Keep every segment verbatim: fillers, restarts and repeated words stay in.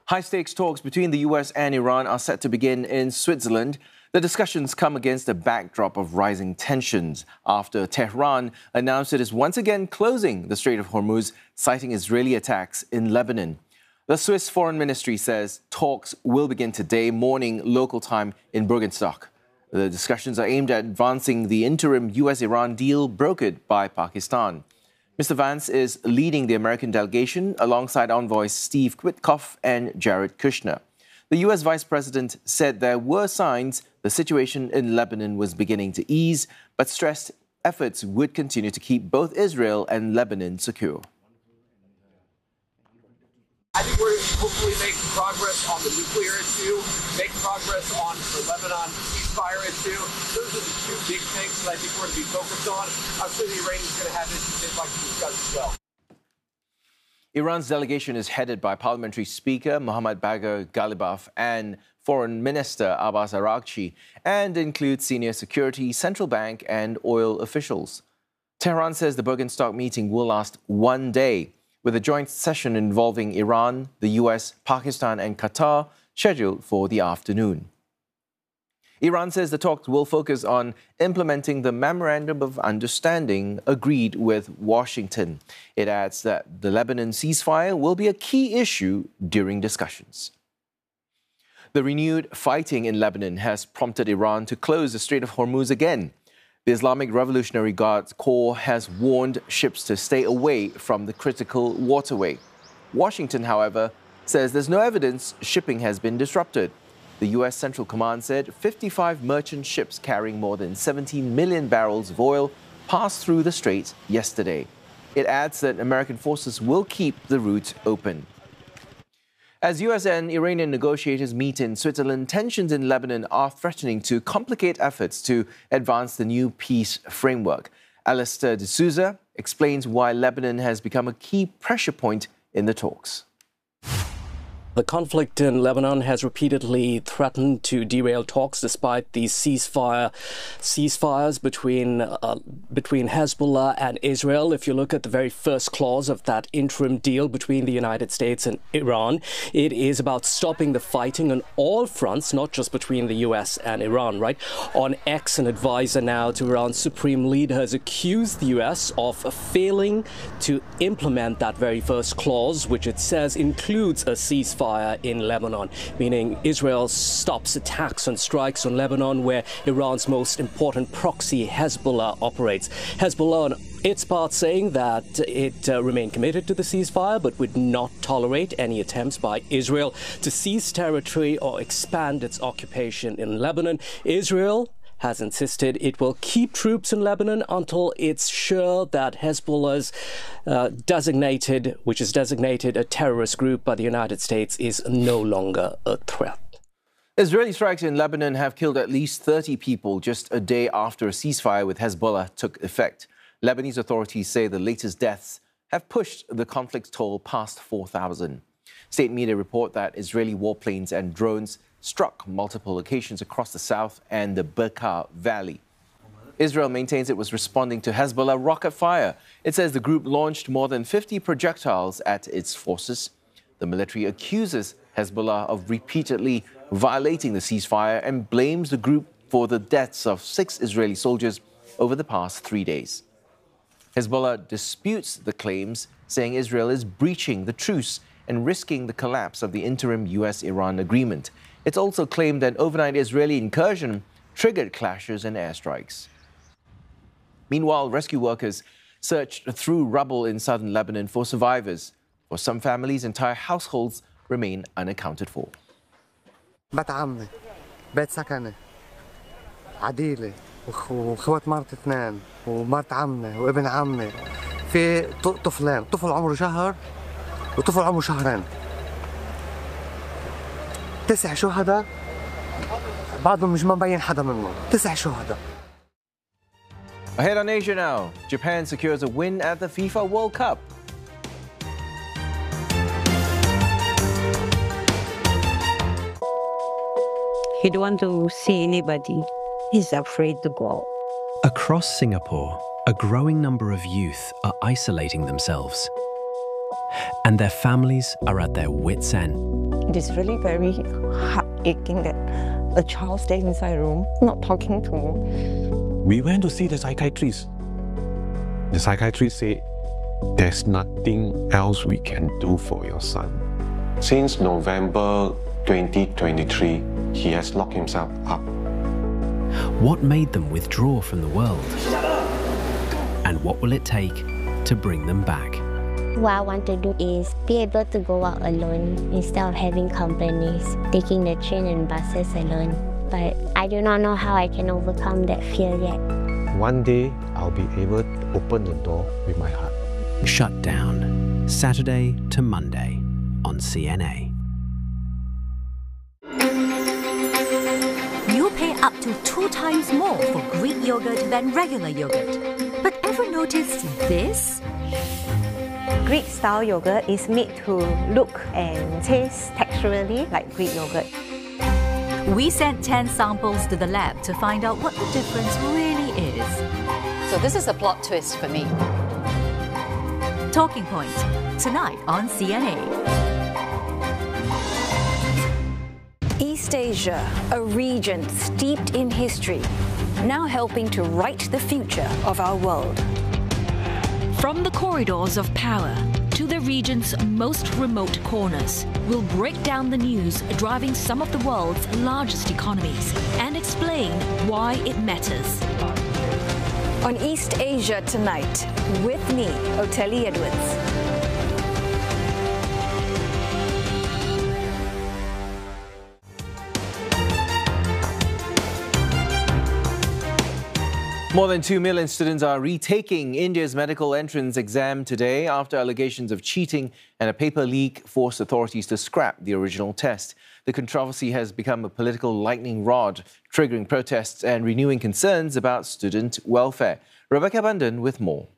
High-stakes talks between the U S and Iran are set to begin in Switzerland. The discussions come against a backdrop of rising tensions after Tehran announced it is once again closing the Strait of Hormuz, citing Israeli attacks in Lebanon. The Swiss Foreign Ministry says talks will begin today morning local time in Burgenstock. The discussions are aimed at advancing the interim U S Iran deal brokered by Pakistan. Mister Vance is leading the American delegation alongside envoys Steve Witkoff and Jared Kushner. The U S Vice President said there were signs the situation in Lebanon was beginning to ease, but stressed efforts would continue to keep both Israel and Lebanon secure. I think we're hopefully making progress on the nuclear issue, make progress on the Lebanon ceasefire issue. Those are the two big things that I think we're going to be focused on. I'm sure the Iranians are going to have issues they'd like to discuss as well. Iran's delegation is headed by Parliamentary Speaker Mohammad Bagher Ghalibaf and Foreign Minister Abbas Araghchi, and includes senior security, central bank and oil officials. Tehran says the Burgenstock meeting will last one day, with a joint session involving Iran, the U S, Pakistan and Qatar scheduled for the afternoon. Iran says the talks will focus on implementing the Memorandum of Understanding agreed with Washington. It adds that the Lebanon ceasefire will be a key issue during discussions. The renewed fighting in Lebanon has prompted Iran to close the Strait of Hormuz again. The Islamic Revolutionary Guards Corps has warned ships to stay away from the critical waterway. Washington, however, says there's no evidence shipping has been disrupted. The U S Central Command said fifty-five merchant ships carrying more than seventeen million barrels of oil passed through the strait yesterday. It adds that American forces will keep the route open. As U S and Iranian negotiators meet in Switzerland, tensions in Lebanon are threatening to complicate efforts to advance the new peace framework. Alistair de Souza explains why Lebanon has become a key pressure point in the talks. The conflict in Lebanon has repeatedly threatened to derail talks despite these ceasefire ceasefires between uh, between Hezbollah and Israel. If you look at the very first clause of that interim deal between the United States and Iran, it is about stopping the fighting on all fronts, not just between the U S and Iran, right? On X, an advisor now to Iran's supreme leader has accused the U S of failing to implement that very first clause, which it says includes a ceasefire in Lebanon, meaning Israel stops attacks and strikes on Lebanon, where Iran's most important proxy, Hezbollah, operates. Hezbollah, on its part, saying that it uh, remained committed to the ceasefire, but would not tolerate any attempts by Israel to seize territory or expand its occupation in Lebanon. Israel has insisted it will keep troops in Lebanon until it's sure that Hezbollah's uh, designated, which is designated a terrorist group by the United States, is no longer a threat. Israeli strikes in Lebanon have killed at least thirty people just a day after a ceasefire with Hezbollah took effect. Lebanese authorities say the latest deaths have pushed the conflict's toll past four thousand. State media report that Israeli warplanes and drones struck multiple locations across the south and the Bekaa Valley. Israel maintains it was responding to Hezbollah rocket fire. It says the group launched more than fifty projectiles at its forces. The military accuses Hezbollah of repeatedly violating the ceasefire and blames the group for the deaths of six Israeli soldiers over the past three days. Hezbollah disputes the claims, saying Israel is breaching the truce and risking the collapse of the interim U S Iran agreement. It's also claimed an overnight Israeli incursion triggered clashes and airstrikes. Meanwhile, rescue workers searched through rubble in southern Lebanon for survivors. For some families, entire households remain unaccounted for. بيت عمي، بيت سكني، عديلة، وخوات مرت اثنين، ومرت عمي، وابن عمي. في طفلين، طفل عمره شهر وطفل عمره شهرين. تسع شهداء، بعضهم مش مبين حدا منهم. تسع شهداء. Ahead on Asia now, Japan secures a win at the FIFA World Cup. He don't want to see anybody. He's afraid to go. Across Singapore, a growing number of youth are isolating themselves, and their families are at their wits' end. It is really very heart-aching that a child stays inside a room, not talking to me. We went to see the psychiatrist. The psychiatrist said, there's nothing else we can do for your son. Since November twenty twenty-three, he has locked himself up. What made them withdraw from the world? And what will it take to bring them back? What I want to do is be able to go out alone instead of having companies, taking the train and buses alone. But I do not know how I can overcome that fear yet. One day, I'll be able to open the door with my heart. Shut Down, Saturday to Monday on C N A. You pay up to two times more for Greek yogurt than regular yogurt. But ever noticed this? Greek-style yogurt is made to look and taste texturally like Greek yogurt. We sent ten samples to the lab to find out what the difference really is. So this is a plot twist for me. Talking Point, tonight on C N A. East Asia, a region steeped in history, now helping to write the future of our world. From the corridors of power to the region's most remote corners, we'll break down the news driving some of the world's largest economies and explain why it matters. On East Asia Tonight, with me, Oteli Edwards. More than two million students are retaking India's medical entrance exam today after allegations of cheating and a paper leak forced authorities to scrap the original test. The controversy has become a political lightning rod, triggering protests and renewing concerns about student welfare. Rebecca Bandan with more.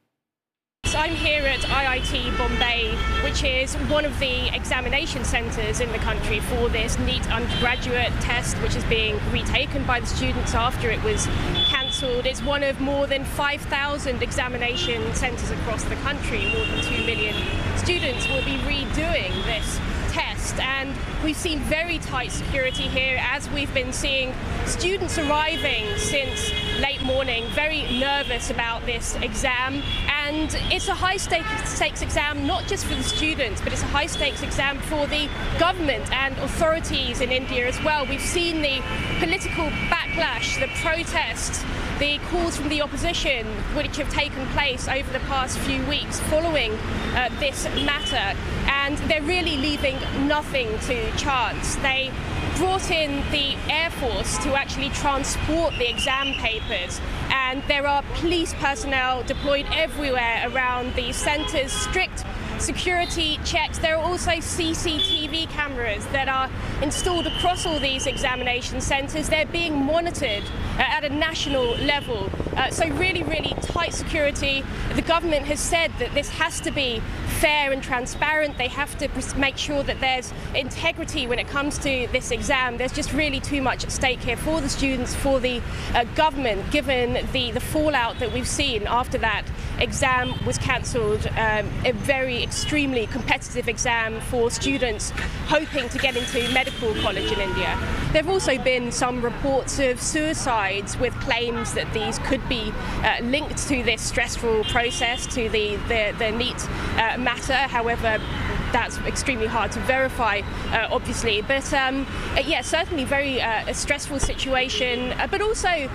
I'm here at I I T Bombay, which is one of the examination centres in the country for this NEET undergraduate test, which is being retaken by the students after it was cancelled. It's one of more than five thousand examination centres across the country. More than two million students will be redoing this test, and we've seen very tight security here as we've been seeing students arriving since late morning, very nervous about this exam. And it's a high-stakes exam, not just for the students, but it's a high-stakes exam for the government and authorities in India as well. We've seen the political backlash, the protests, the calls from the opposition, which have taken place over the past few weeks following uh, this matter. And they're really leaving nothing to chance. They brought in the Air Force to actually transport the exam papers, and there are police personnel deployed everywhere around these centres, strict security checks. There are also C C T V cameras that are installed across all these examination centres. They're being monitored uh, at a national level. Uh, so really, really tight security. The government has said that this has to be fair and transparent. They have to make sure that there's integrity when it comes to this exam. There's just really too much at stake here for the students, for the uh, government, given the, the fallout that we've seen after that exam was cancelled. Um, a very extremely competitive exam for students hoping to get into medical college in India. There have also been some reports of suicides with claims that these could be uh, linked to this stressful process, to the, the, the NEET uh, matter. However, that's extremely hard to verify, uh, obviously. But um, yeah, certainly very uh, a stressful situation, uh, but also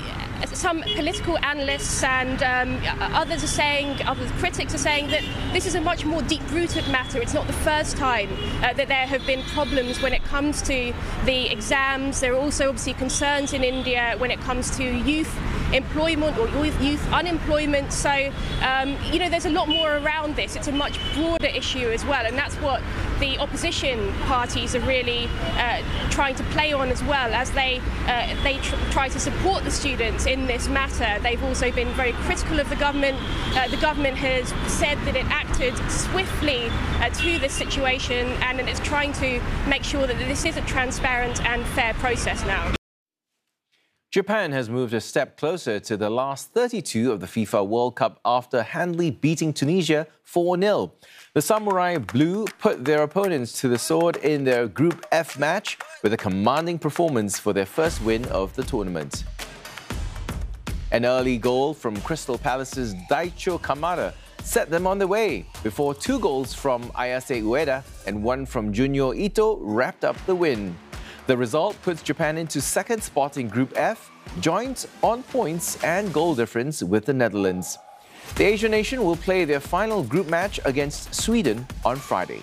some political analysts and um, others are saying, other critics are saying that this is a much more deep-rooted matter. It's not the first time uh, that there have been problems when it comes to the exams. There are also obviously concerns in India when it comes to youth employment or youth unemployment. So, um, you know, there's a lot more around this. It's a much broader issue as well, and that's what the opposition parties are really uh, trying to play on as well, as they uh, they tr try to support the students in this matter. They've also been very critical of the government. Uh, the government has said that it acted swiftly uh, to this situation, and that it's trying to make sure that this is a transparent and fair process now. Japan has moved a step closer to the last thirty-two of the FIFA World Cup after handily beating Tunisia four nil. The Samurai Blue put their opponents to the sword in their Group F match with a commanding performance for their first win of the tournament. An early goal from Crystal Palace's Daicho Kamada set them on the way before two goals from Ayase Ueda and one from Junyo Ito wrapped up the win. The result puts Japan into second spot in Group F, joint on points and goal difference with the Netherlands. The Asian nation will play their final group match against Sweden on Friday.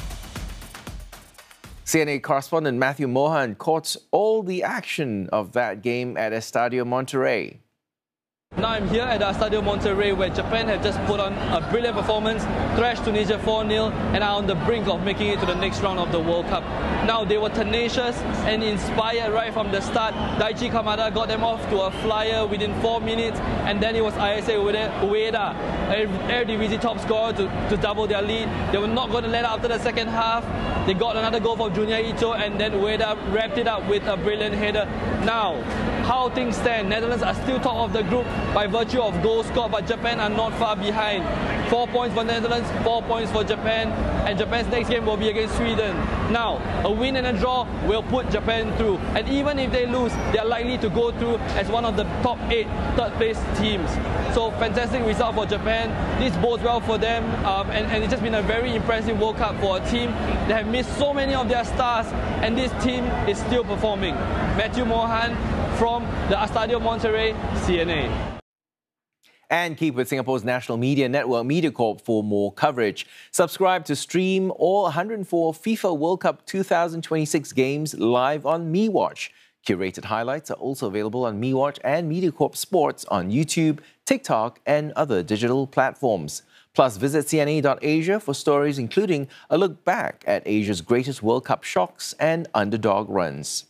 C N A correspondent Matthew Mohan caught all the action of that game at Estadio Monterrey. Now I'm here at the Estadio Monterrey where Japan have just put on a brilliant performance, thrashed Tunisia four nil and are on the brink of making it to the next round of the World Cup. Now they were tenacious and inspired right from the start. Daichi Kamada got them off to a flyer within four minutes and then it was Ayase Ueda, Eredivisie top scorer, to, to double their lead. They were not going to let up after the second half. They got another goal from Junyo Ito and then Ueda wrapped it up with a brilliant header. Now, how things stand, Netherlands are still top of the group by virtue of goals scored, but Japan are not far behind. Four points for Netherlands, four points for Japan, and Japan's next game will be against Sweden. Now, a win and a draw will put Japan through, and even if they lose, they are likely to go through as one of the top eight third place teams. So, fantastic result for Japan. This bodes well for them, um, and, and it's just been a very impressive World Cup for a team that have missed so many of their stars, and this team is still performing. Matthew Mohan from the Estadio Monterrey, C N A. And keep with Singapore's national media network, MediaCorp, for more coverage. Subscribe to stream all one hundred four FIFA World Cup two thousand twenty-six games live on MeWatch. Curated highlights are also available on MeWatch and MediaCorp Sports on YouTube, TikTok, and other digital platforms. Plus, visit C N A dot Asia for stories including a look back at Asia's greatest World Cup shocks and underdog runs.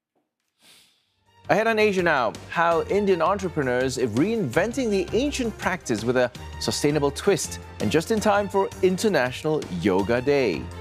Ahead on Asia Now, how Indian entrepreneurs are reinventing the ancient practice with a sustainable twist, and just in time for International Yoga Day.